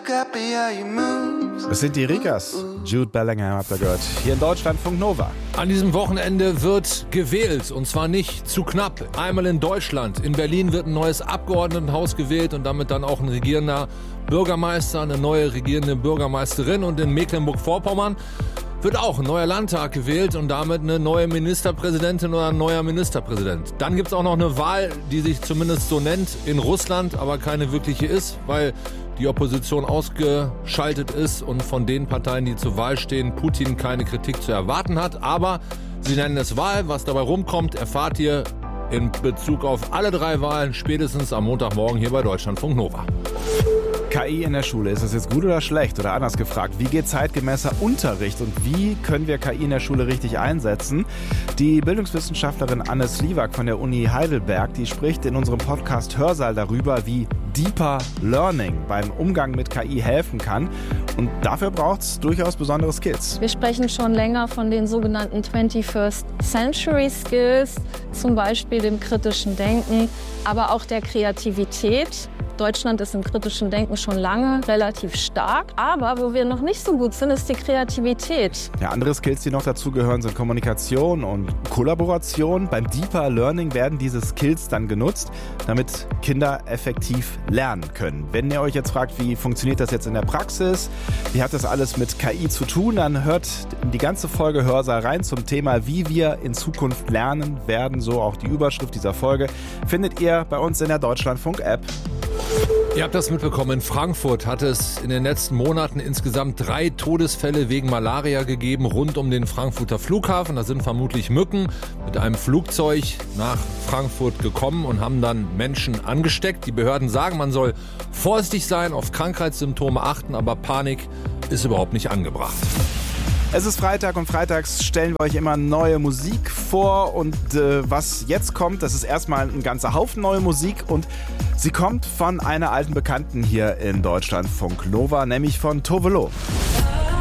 Das sind die Rikas. Jude Bellingham habt ihr gehört. Hier in Deutschlandfunk Nova. An diesem Wochenende wird gewählt und zwar nicht zu knapp. Einmal in Deutschland. In Berlin wird ein neues Abgeordnetenhaus gewählt und damit dann auch ein regierender Bürgermeister, eine neue regierende Bürgermeisterin. Und in Mecklenburg-Vorpommern wird auch ein neuer Landtag gewählt und damit eine neue Ministerpräsidentin oder ein neuer Ministerpräsident. Dann gibt es auch noch eine Wahl, die sich zumindest so nennt, in Russland, aber keine wirkliche ist, weil die Opposition ausgeschaltet ist und von den Parteien, die zur Wahl stehen, Putin keine Kritik zu erwarten hat. Aber sie nennen es Wahl. Was dabei rumkommt, erfahrt ihr in Bezug auf alle 3 Wahlen spätestens am Montagmorgen hier bei Deutschlandfunk Nova. KI in der Schule, ist das jetzt gut oder schlecht? Oder anders gefragt, wie geht zeitgemäßer Unterricht und wie können wir KI in der Schule richtig einsetzen? Die Bildungswissenschaftlerin Anne Sliwak von der Uni Heidelberg, die spricht in unserem Podcast Hörsaal darüber, wie Deeper Learning beim Umgang mit KI helfen kann. Und dafür braucht es durchaus besondere Skills. Wir sprechen schon länger von den sogenannten 21st Century Skills, zum Beispiel dem kritischen Denken, aber auch der Kreativität. Deutschland ist im kritischen Denken schon lange relativ stark, aber wo wir noch nicht so gut sind, ist die Kreativität. Ja, andere Skills, die noch dazugehören, sind Kommunikation und Kollaboration. Beim Deeper Learning werden diese Skills dann genutzt, damit Kinder effektiv lernen können. Wenn ihr euch jetzt fragt, wie funktioniert das jetzt in der Praxis, wie hat das alles mit KI zu tun, dann hört die ganze Folge Hörsaal rein zum Thema, wie wir in Zukunft lernen werden. So auch die Überschrift dieser Folge findet ihr bei uns in der Deutschlandfunk-App. Ihr habt das mitbekommen, in Frankfurt hat es in den letzten Monaten insgesamt 3 Todesfälle wegen Malaria gegeben rund um den Frankfurter Flughafen. Da sind vermutlich Mücken mit einem Flugzeug nach Frankfurt gekommen und haben dann Menschen angesteckt. Die Behörden sagen, man soll vorsichtig sein, auf Krankheitssymptome achten, aber Panik ist überhaupt nicht angebracht. Es ist Freitag und freitags stellen wir euch immer neue Musik vor und was jetzt kommt, das ist erstmal ein ganzer Haufen neue Musik und sie kommt von einer alten Bekannten hier in Deutschlandfunk Nova, nämlich von Tove Lo.